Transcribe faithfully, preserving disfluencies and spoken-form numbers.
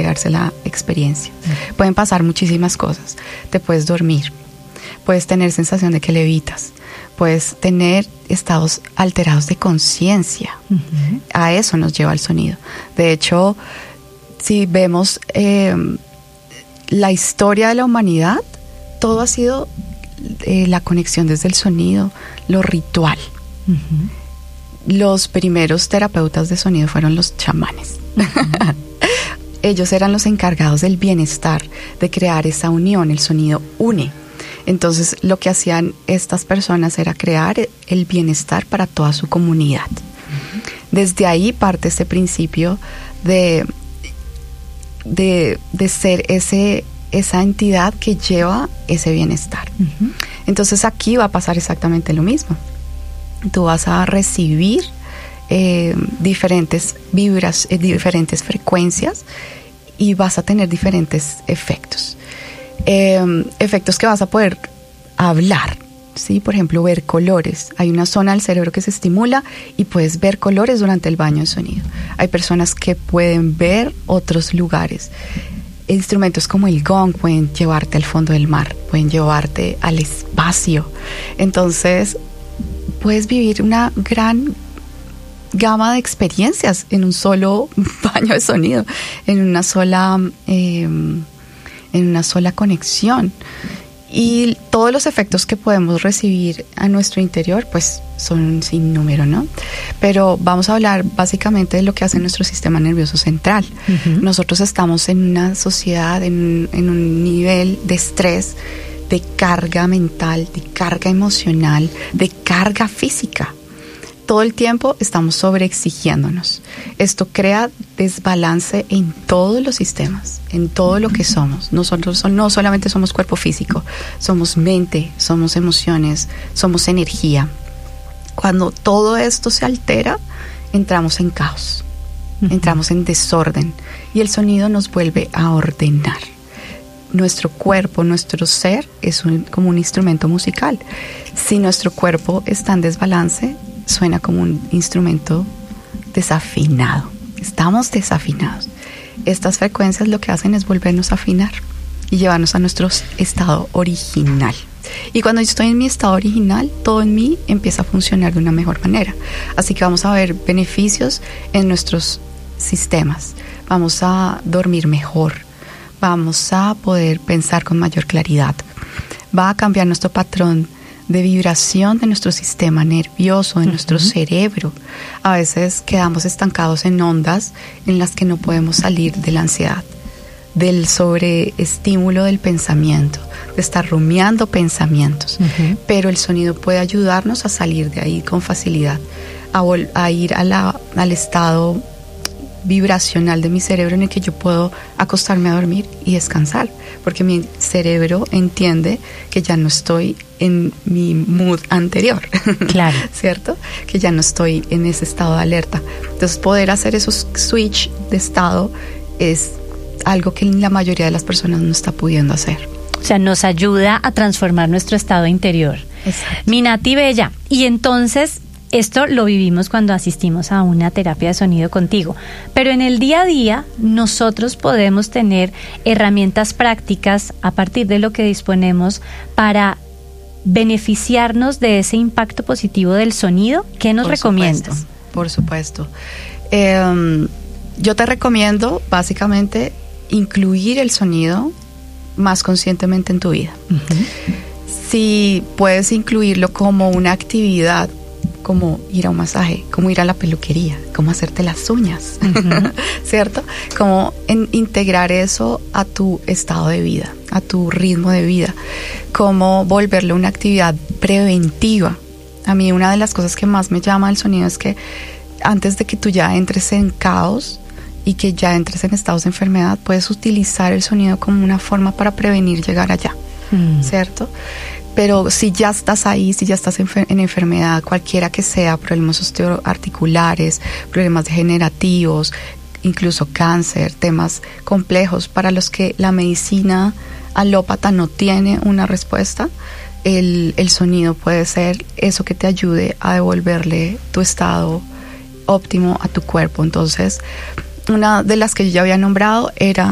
entregarse la experiencia. Uh-huh. Pueden pasar muchísimas cosas. Te puedes dormir, puedes tener sensación de que levitas, puedes tener estados alterados de conciencia. Uh-huh. A eso nos lleva el sonido. De hecho, si vemos eh, la historia de la humanidad, todo ha sido eh, la conexión desde el sonido, lo ritual. Uh-huh. Los primeros terapeutas de sonido fueron los chamanes. Uh-huh. Ellos eran los encargados del bienestar, de crear esa unión. El sonido une. Entonces, lo que hacían estas personas era crear el bienestar para toda su comunidad. Uh-huh. Desde ahí parte ese principio de, de, de ser ese, esa entidad que lleva ese bienestar. Uh-huh. Entonces, aquí va a pasar exactamente lo mismo. Tú vas a recibir eh, diferentes vibras, eh, diferentes frecuencias y vas a tener diferentes efectos. Eh, efectos que vas a poder hablar, ¿sí? Por ejemplo, ver colores. Hay una zona del cerebro que se estimula y puedes ver colores durante el baño de sonido. Hay personas que pueden ver otros lugares. Instrumentos como el gong pueden llevarte al fondo del mar, pueden llevarte al espacio. Entonces, puedes vivir una gran gama de experiencias en un solo baño de sonido, en una sola... Eh, en una sola conexión, y todos los efectos que podemos recibir a nuestro interior pues son sin número, ¿no? Pero vamos a hablar básicamente de lo que hace nuestro sistema nervioso central. Uh-huh. Nosotros estamos en una sociedad, en, en un nivel de estrés, de carga mental, de carga emocional, de carga física. Todo el tiempo estamos sobreexigiéndonos. Esto crea desbalance en todos los sistemas, en todo lo que somos. Nosotros no solamente somos cuerpo físico, somos mente, somos emociones, somos energía. Cuando todo esto se altera, entramos en caos, uh-huh. entramos en desorden, y el sonido nos vuelve a ordenar. Nuestro cuerpo, nuestro ser es un, como un instrumento musical. Si nuestro cuerpo está en desbalance, suena como un instrumento desafinado. Estamos desafinados. Estas frecuencias lo que hacen es volvernos a afinar y llevarnos a nuestro estado original. Y cuando yo estoy en mi estado original, todo en mí empieza a funcionar de una mejor manera. Así que vamos a ver beneficios en nuestros sistemas. Vamos a dormir mejor. Vamos a poder pensar con mayor claridad. Va a cambiar nuestro patrón de vibración de nuestro sistema nervioso, de uh-huh. nuestro cerebro. A veces quedamos estancados en ondas en las que no podemos salir de la ansiedad, del sobreestímulo del pensamiento, de estar rumiando pensamientos. Uh-huh. Pero el sonido puede ayudarnos a salir de ahí con facilidad, a, vol- a ir a la, al estado vibracional de mi cerebro en el que yo puedo acostarme a dormir y descansar, porque mi cerebro entiende que ya no estoy en mi mood anterior. Claro. ¿Cierto? Que ya no estoy en ese estado de alerta. Entonces, poder hacer esos switch de estado es algo que la mayoría de las personas no está pudiendo hacer. O sea, nos ayuda a transformar nuestro estado interior. Exacto. Mi Nati Bella, y entonces esto lo vivimos cuando asistimos a una terapia de sonido contigo, pero en el día a día nosotros podemos tener herramientas prácticas a partir de lo que disponemos para beneficiarnos de ese impacto positivo del sonido. ¿Qué nos por recomiendas? Supuesto, por supuesto. Eh, yo te recomiendo básicamente incluir el sonido más conscientemente en tu vida. Uh-huh. Si puedes incluirlo como una actividad, como ir a un masaje, como ir a la peluquería, como hacerte las uñas, uh-huh. ¿cierto? Como en integrar eso a tu estado de vida, a tu ritmo de vida, como volverlo una actividad preventiva. A mí una de las cosas que más me llama el sonido es que antes de que tú ya entres en caos y que ya entres en estados de enfermedad, puedes utilizar el sonido como una forma para prevenir llegar allá, uh-huh. ¿cierto? Pero si ya estás ahí, si ya estás en, en enfermedad, cualquiera que sea, problemas osteoarticulares, problemas degenerativos, incluso cáncer, temas complejos para los que la medicina alópata no tiene una respuesta, el, el sonido puede ser eso que te ayude a devolverle tu estado óptimo a tu cuerpo. Entonces, una de las que yo ya había nombrado era